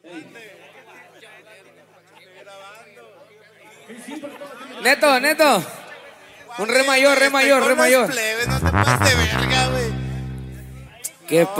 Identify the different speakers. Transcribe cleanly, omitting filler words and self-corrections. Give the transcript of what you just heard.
Speaker 1: Neto. Un re mayor.
Speaker 2: Plebes, no te pases de verga, güey.
Speaker 1: ¿Qué